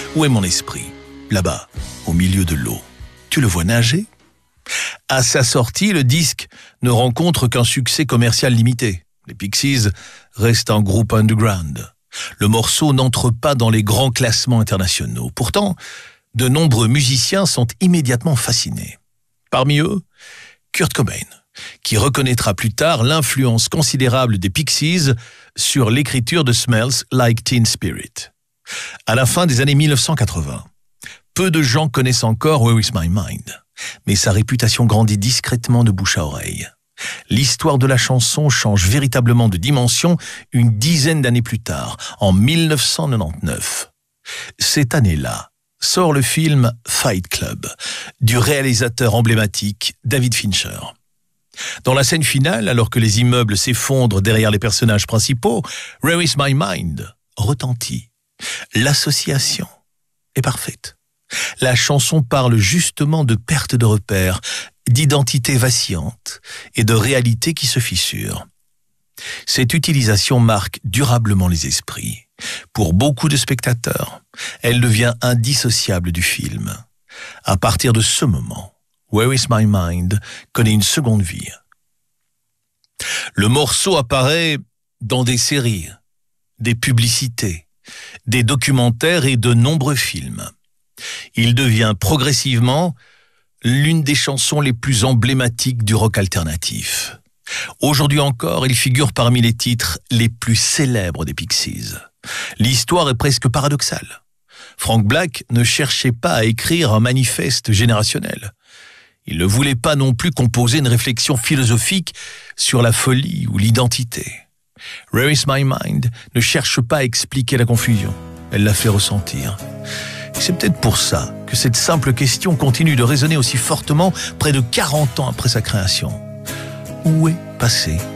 Où est mon esprit? Là-bas, au milieu de l'eau. Tu le vois nager? À sa sortie, le disque ne rencontre qu'un succès commercial limité. Les Pixies restent un groupe underground. Le morceau n'entre pas dans les grands classements internationaux. Pourtant, de nombreux musiciens sont immédiatement fascinés. Parmi eux, Kurt Cobain, qui reconnaîtra plus tard l'influence considérable des Pixies sur l'écriture de Smells Like Teen Spirit. À la fin des années 1980, peu de gens connaissent encore Where Is My Mind, mais sa réputation grandit discrètement de bouche à oreille. L'histoire de la chanson change véritablement de dimension une dizaine d'années plus tard, en 1999. Cette année-là, sort le film Fight Club, du réalisateur emblématique David Fincher. Dans la scène finale, alors que les immeubles s'effondrent derrière les personnages principaux, Where Is My Mind retentit. L'association est parfaite. La chanson parle justement de perte de repères, d'identité vacillante et de réalité qui se fissure. Cette utilisation marque durablement les esprits. Pour beaucoup de spectateurs, elle devient indissociable du film. À partir de ce moment, Where Is My Mind connaît une seconde vie. Le morceau apparaît dans des séries, des publicités, des documentaires et de nombreux films. Il devient progressivement l'une des chansons les plus emblématiques du rock alternatif. Aujourd'hui encore, il figure parmi les titres les plus célèbres des Pixies. L'histoire est presque paradoxale. Frank Black ne cherchait pas à écrire un manifeste générationnel. Il ne voulait pas non plus composer une réflexion philosophique sur la folie ou l'identité. Where Is My Mind ne cherche pas à expliquer la confusion. Elle la fait ressentir. C'est peut-être pour ça que cette simple question continue de résonner aussi fortement près de 40 ans après sa création. Où est passé mon esprit ?